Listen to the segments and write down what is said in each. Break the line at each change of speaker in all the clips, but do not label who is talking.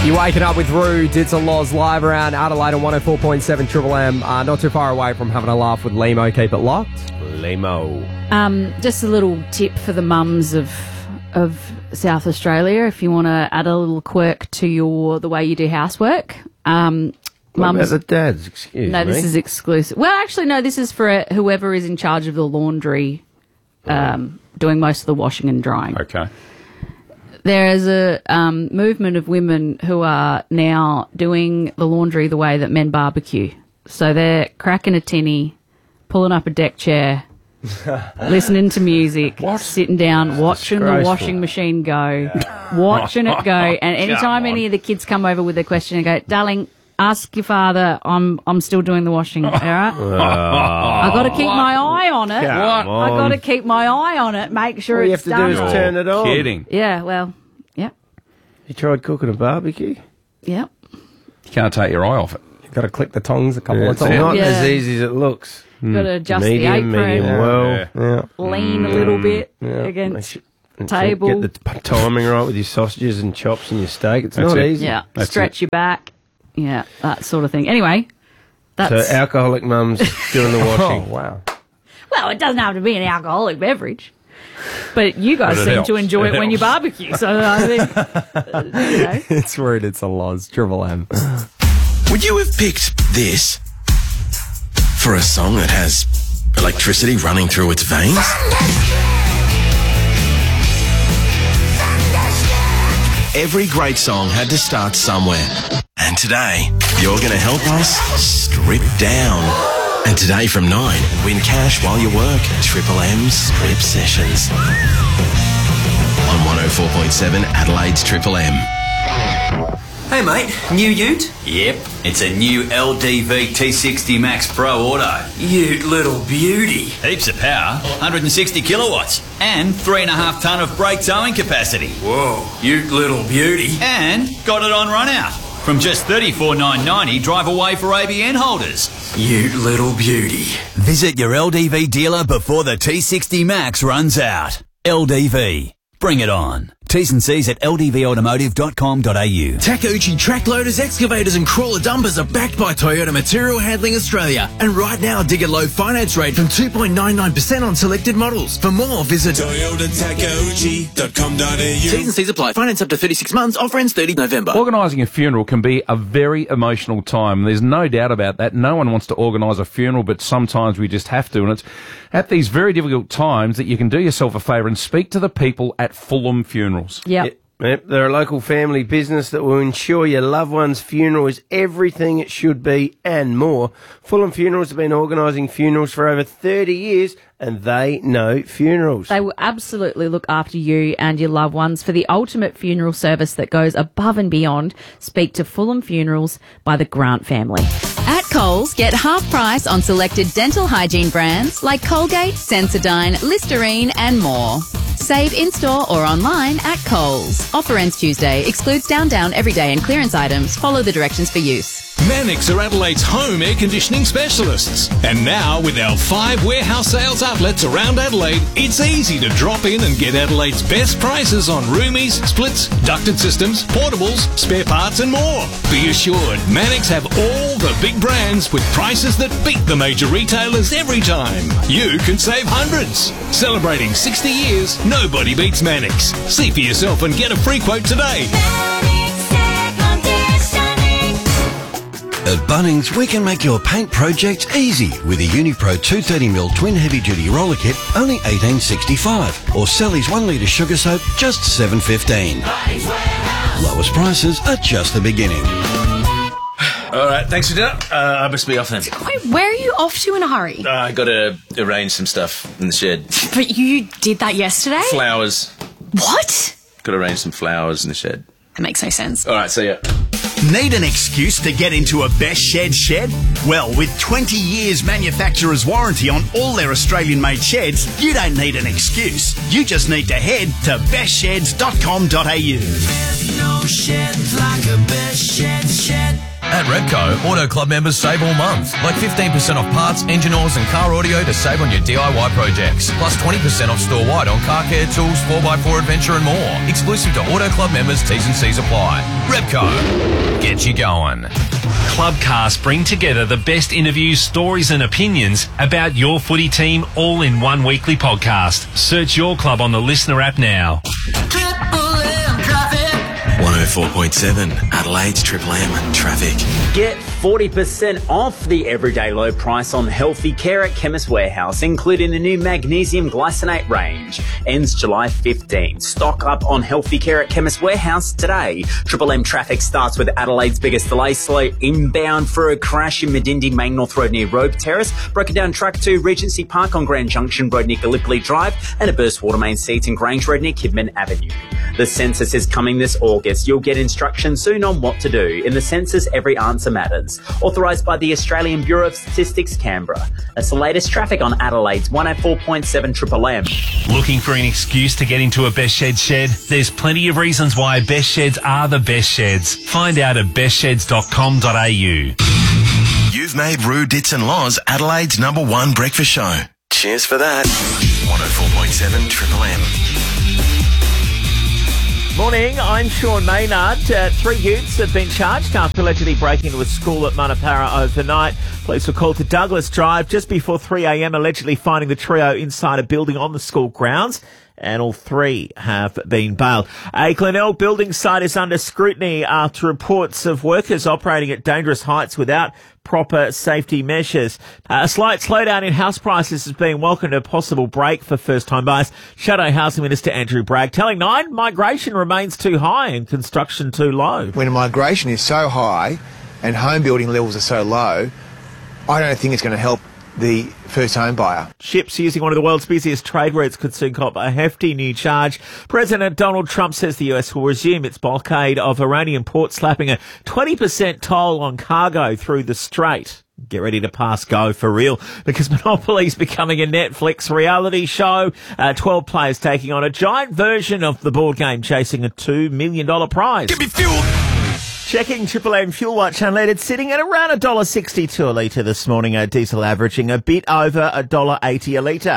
You're waking up with Rude. It's a Loz live around Adelaide on 104.7 Triple M. Not too far away from having a laugh with Limo. Keep it locked. Limo.
Just a little tip for the mums of South Australia. If you want to add a little quirk to the way you do housework.
What about the dads? Excuse me.
No, this is exclusive. Well, actually, no, this is for whoever is in charge of the laundry, doing most of the washing and drying.
Okay.
There is a movement of women who are now doing the laundry the way that men barbecue. So they're cracking a tinny, pulling up a deck chair, listening to music, sitting down, watching the washing machine go, watching it go. And anytime any of the kids come over with a question, I go, darling, ask your father, I'm still doing the washing, all right? I've got to keep my eye on it. I've got to keep my eye on it, make sure it's done.
All you have to do is turn it on.
Kidding.
Yeah, well, yep.
You tried cooking a barbecue?
Yep.
You can't take your eye off it.
You've got to click the tongs a couple of
It's
times.
not
Yeah.
as easy as it looks.
Got to adjust
Medium,
the apron,
well. Yeah.
lean a little bit
Yeah.
against
And
table.
Get the timing right with your sausages and chops and your steak. It's not easy.
Yeah,
That's
stretch your back. Yeah, that sort of thing. Anyway,
So
that's...
alcoholic mums doing the
Oh,
washing.
wow.
Well, it doesn't have to be an alcoholic beverage. But you guys
But it
seem
helps.
to enjoy it when you
helps.
barbecue. So, I think, you know.
It's Rude. It's a Loz. Triple M.
Would you have picked this for a song that has electricity running through its veins? Every great song had to start somewhere. And today, you're going to help us strip down. And today from 9, win cash while you work. Triple M Strip Sessions. On 104.7 Adelaide's Triple M.
Hey mate, new ute? Yep, it's a new LDV T60 Max Pro Auto. Ute little beauty. Heaps of power, 160 kilowatts, and 3.5 tonne of brake towing capacity. Whoa, ute little beauty. And got it on run out. From just $34,990 drive away for ABN holders. Ute little beauty. Visit your LDV dealer before the T60 Max runs out. LDV. Bring it on. T's and C's at ldvautomotive.com.au.
Takeuchi track loaders, excavators and crawler dumpers are backed by Toyota Material Handling Australia. And right now, dig a low finance rate from 2.99% on selected models. For more, visit
ToyotaTakeuchi.com.au.
T's and C's apply. Finance up to 36 months. Offer ends 30 November.
Organising a funeral can be a very emotional time. There's no doubt about that. No one wants to organise a funeral, but sometimes we just have to. And it's at these very difficult times that you can do yourself a favour and speak to the people at Fulham Funerals.
Yep.
Yep, they're a local family business that will ensure your loved one's funeral is everything it should be and more. Fulham Funerals have been organising funerals for over 30 years and they know funerals.
They will absolutely look after you and your loved ones for the ultimate funeral service that goes above and beyond. Speak to Fulham Funerals by the Grant family.
At Coles, get half price on selected dental hygiene brands like Colgate, Sensodyne, Listerine and more. Save in-store or online at Coles. Offer ends Tuesday. Excludes down, everyday and clearance items. Follow the directions for use.
Mannix are Adelaide's home air conditioning specialists. And now, with our 5 warehouse sales outlets around Adelaide, it's easy to drop in and get Adelaide's best prices on roomies, splits, ducted systems, portables, spare parts and more. Be assured, Mannix have all the big brands with prices that beat the major retailers every time. You can save hundreds. Celebrating 60 years, nobody beats Mannix. See for yourself and get a free quote today.
At Bunnings, we can make your paint projects easy with a Unipro 230mm twin heavy-duty roller kit, only $18.65, or Sally's 1 litre sugar soap, just $7.15. Lowest prices are just the beginning.
All right, thanks for dinner. I must be off then.
Wait, where are you off to in a hurry?
I got to arrange some stuff in the shed.
But you did that yesterday?
Flowers.
What?
Got to arrange some flowers in the shed.
That makes no sense.
All right, see ya.
Need an excuse to get into a Best shed? Well, with 20 years manufacturer's warranty on all their Australian-made sheds, you don't need an excuse. You just need to head to bestsheds.com.au.
There's no shed like a Best shed.
At Repco, Auto Club members save all month, like 15% off parts, engine oils and car audio to save on your DIY projects. Plus 20% off store-wide on car care tools, 4x4 adventure and more. Exclusive to Auto Club members, T's and C's apply. Repco, get you going.
Clubcast bring together the best interviews, stories and opinions about your footy team all in one weekly podcast. Search your club on the Listener app now.
104.7 Adelaide's Triple M Traffic.
Get 40% off the everyday low price on healthy care at Chemist Warehouse, including the new magnesium glycinate range. Ends July 15. Stock up on healthy care at Chemist Warehouse today. Triple M traffic starts with Adelaide's biggest delay, slow inbound for a crash in Medindi Main North Road near Robe Terrace, broken down track to Regency Park on Grand Junction Road near Gallipoli Drive, and a burst water main seat in Grange Road near Kidman Avenue. The census is coming this August. You'll get instructions soon on what to do. In the census, every answer matters. Authorised by the Australian Bureau of Statistics, Canberra. That's the latest traffic on Adelaide's 104.7 Triple M.
Looking for an excuse to get into a Best Shed shed? There's plenty of reasons why Best Sheds are the best sheds. Find out at bestsheds.com.au.
You've made Roo Dits and Laws Adelaide's #1 breakfast show. Cheers for that. 104.7 Triple M.
Morning, I'm Sean Maynard. 3 youths have been charged after allegedly breaking into a school at Manapara overnight. Police were called to Douglas Drive just before 3 a.m, allegedly finding the trio inside a building on the school grounds, and all three have been bailed. A Glenelg building site is under scrutiny after reports of workers operating at dangerous heights without proper safety measures. A slight slowdown in house prices has been welcomed, a possible break for first-time buyers. Shadow Housing Minister Andrew Bragg telling Nine migration remains too high and construction too low.
When migration is so high and home building levels are so low, I don't think it's going to help the first home buyer.
Ships using one of the world's busiest trade routes could soon cop a hefty new charge. President Donald Trump says the US will resume its blockade of Iranian ports, slapping a 20% toll on cargo through the strait. Get ready to pass go for real, because Monopoly's becoming a Netflix reality show. 12 players taking on a giant version of the board game, chasing a $2 million prize.
Give me fuel!
Checking Triple M Fuel Watch unleaded, sitting at around $1.62 a litre this morning. Diesel averaging a bit over $1.80 a litre.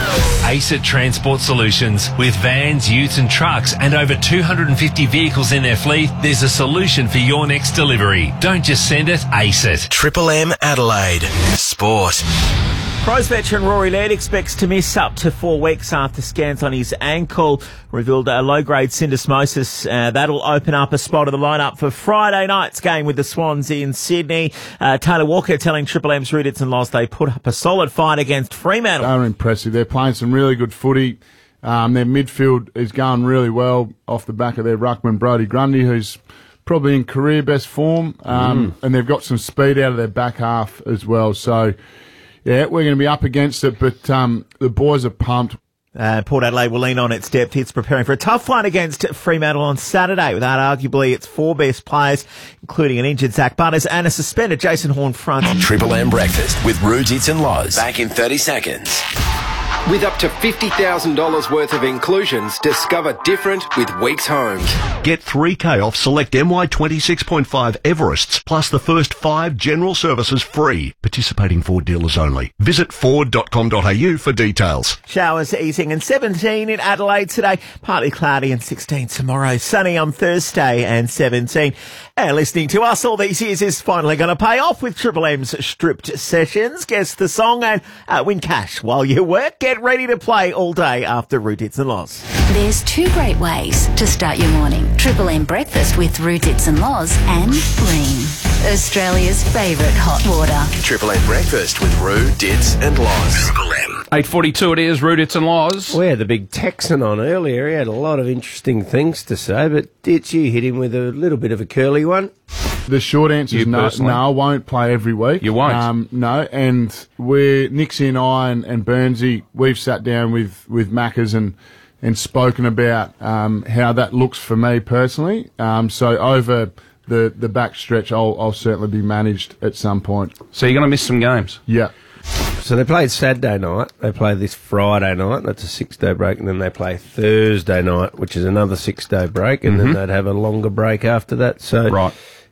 ACET Transport Solutions. With vans, utes and trucks and over 250 vehicles in their fleet, there's a solution for your next delivery. Don't just send it, ACET.
Triple M Adelaide. Sport.
Crows veteran Rory Laird expects to miss up to 4 weeks after scans on his ankle revealed a low-grade syndesmosis. That'll open up a spot in the lineup for Friday night's game with the Swans in Sydney. Taylor Walker telling Triple M's Rudits and Loss they put up a solid fight against Fremantle.
They're impressive. They're playing some really good footy. Their midfield is going really well off the back of their ruckman Brodie Grundy, who's probably in career best form. And they've got some speed out of their back half as well. So yeah, we're going to be up against it, but the boys are pumped.
Port Adelaide will lean on its depth. It's preparing for a tough one against Fremantle on Saturday, without arguably its 4 best players, including an injured Zach Butters and a suspended Jason Horn front.
Triple M Breakfast with Roo Dits and Loz. Back in 30 seconds.
With up to $50,000 worth of inclusions, discover different with Weeks Homes.
Get $3,000 off select MY 26.5 Everests, plus the first 5 general services free. Participating Ford dealers only. Visit Ford.com.au for details.
Showers easing and 17 in Adelaide today. Partly cloudy and 16 tomorrow. Sunny on Thursday and 17. And listening to us all these years is finally going to pay off with Triple M's Stripped Sessions. Guess the song and win cash while you work. Get ready to play all day after Roo Dits and Loz.
There's 2 great ways to start your morning. Triple M breakfast with Roo Dits and Loz and Reen, Australia's favourite hot water.
Triple M Breakfast with Roo Dits and Loz. Triple M.
8:42 it is, Roo Dits and Loz.
We had the big Texan on earlier. He had a lot of interesting things to say, but Dits, you hit him with a little bit of a curly one.
The short answer is no, I won't play every week.
You won't?
No, and we're, Nixie and I and Burnsy, we've sat down with Maccas and spoken about how that looks for me personally. So over the back stretch, I'll certainly be managed at some point.
So you're going to miss some games?
Yeah.
So they played Saturday night, they play this Friday night, that's a 6-day break, and then they play Thursday night, which is another 6-day break, and then they'd have a longer break after that. So
right.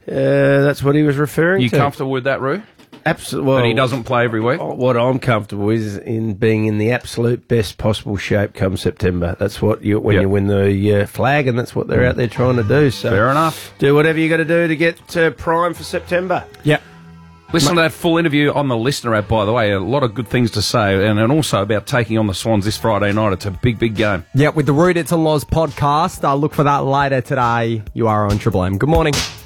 That's what he was referring
You
to.
comfortable with that, Roo?
Absolutely.
That he doesn't play every week?
What I'm comfortable with is in being in the absolute best possible shape come September. That's what you win the flag, and that's what they're out there trying to do. So
Fair enough.
Do whatever you got to do to get prime for September.
Yep.
Listen to that full interview on the Listener app, by the way. A lot of good things to say, and also about taking on the Swans this Friday night. It's a big, big game.
Yeah, with the Rudits and Laws podcast. I'll look for that later today. You are on Triple M. Good morning.